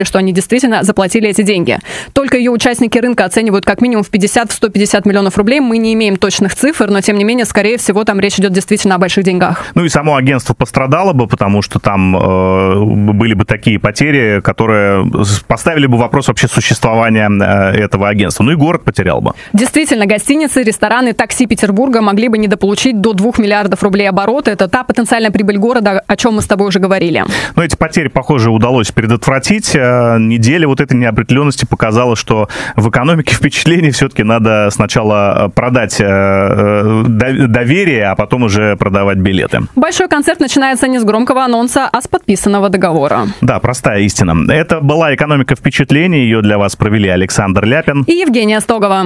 что они действительно заплатили эти деньги. Только ее участники рынка оценивают как минимум в 50-150 миллионов рублей. Мы не имеем точных цифр, но тем не менее, скорее всего, там речь идет действительно о больших деньгах. Ну и само агентство пострадало бы, потому что там были бы такие потери, которые поставили бы вопрос вообще существования этого агентства. Ну и город потерял бы. Действительно, гостиницы, рестораны, такси Петербурга могли бы недополучить до 2 миллиардов рублей оборота. Это та потенциальная прибыль города, о чем мы с тобой уже говорили. Но эти потери, похоже, удалось предотвратить. Неделя вот этой неопределенности показала, что в экономике впечатлений все-таки надо сначала продать доверие, а потом уже продавать билеты. Большой концерт начинается не с громкого анонса, а с подписанного договора. Да, простая истина. Это была «Экономика впечатлений». Ее для вас провели Александр Ляпин и Евгения Стогова.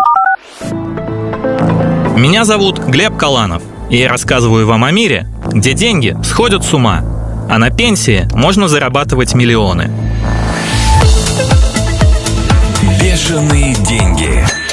Меня зовут Глеб Каланов, и я рассказываю вам о мире, где деньги сходят с ума, а на пенсии можно зарабатывать миллионы. Бешеные деньги.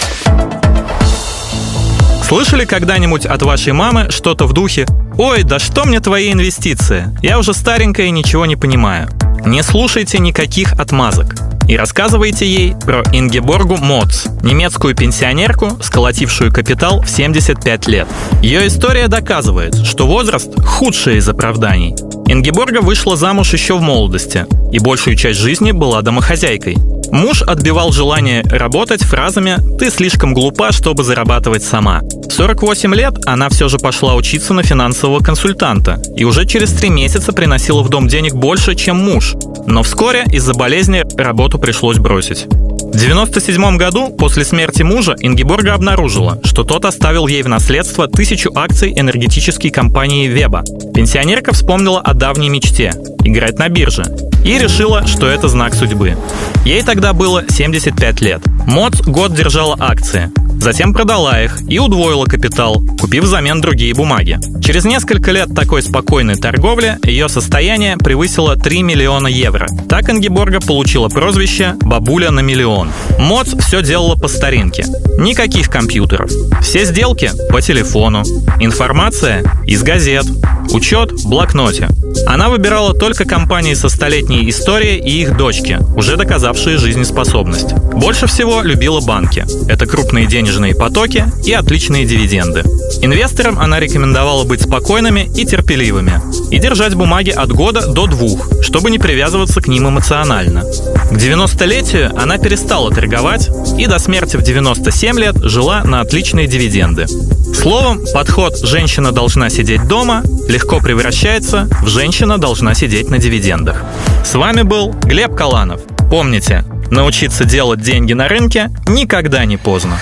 Слышали когда-нибудь от вашей мамы что-то в духе: «Ой, да что мне твои инвестиции? Я уже старенькая и ничего не понимаю». Не слушайте никаких отмазок. И рассказывайте ей про Ингеборгу Моц, немецкую пенсионерку, сколотившую капитал в 75 лет. Ее история доказывает, что возраст – худшее из оправданий. Ингеборга вышла замуж еще в молодости и большую часть жизни была домохозяйкой. Муж отбивал желание работать фразами «ты слишком глупа, чтобы зарабатывать сама». В 48 лет она все же пошла учиться на финансового консультанта и уже через 3 месяца приносила в дом денег больше, чем муж. Но вскоре из-за болезни работу пришлось бросить. В 1997 году, после смерти мужа, Ингеборга обнаружила, что тот оставил ей в наследство 1000 акций энергетической компании Веба. Пенсионерка вспомнила о давней мечте – играть на бирже. И решила, что это знак судьбы. Ей тогда было 75 лет. Моц год держала акции. Затем продала их и удвоила капитал, купив взамен другие бумаги. Через несколько лет такой спокойной торговли ее состояние превысило 3 миллиона евро. Так Ингеборга получила прозвище «бабуля на миллион». Моц все делала по старинке. Никаких компьютеров. Все сделки по телефону. Информация из газет. Учет в блокноте. Она выбирала только компании со столетней историей и их дочки, уже доказавшие жизнеспособность. Больше всего любила банки. Это крупные денежные потоки и отличные дивиденды. Инвесторам она рекомендовала быть спокойными и терпеливыми и держать бумаги от года до 2, чтобы не привязываться к ним эмоционально. К 90-летию она перестала торговать и до смерти в 97 лет жила на отличные дивиденды. Словом, подход «женщина должна сидеть дома» легко превращается в «женщина должна сидеть на дивидендах». С вами был Глеб Каланов. Помните, научиться делать деньги на рынке никогда не поздно.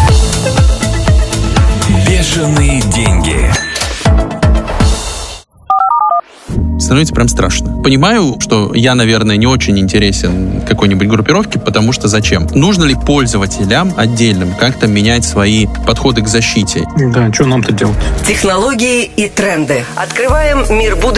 Бешеные деньги. Становится прям страшно. Понимаю, что я, наверное, не очень интересен какой-нибудь группировке, потому что зачем? Нужно ли пользователям отдельным как-то менять свои подходы к защите? Да, что нам-то делать? Технологии и тренды. Открываем мир будущего.